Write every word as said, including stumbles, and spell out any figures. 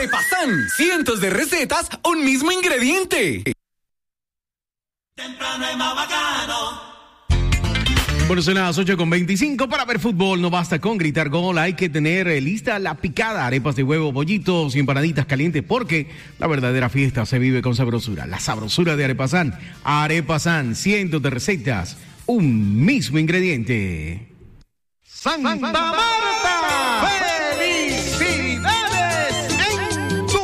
Arepasan, cientos de recetas, un mismo ingrediente. Temprano es más bacano. Bueno, son las ocho con veinticinco. Para ver fútbol no basta con gritar gol, hay que tener lista la picada, arepas de huevo, bollitos y empanaditas calientes, porque la verdadera fiesta se vive con sabrosura. La sabrosura de Arepasan. Arepasan, cientos de recetas, un mismo ingrediente. Santa Marta.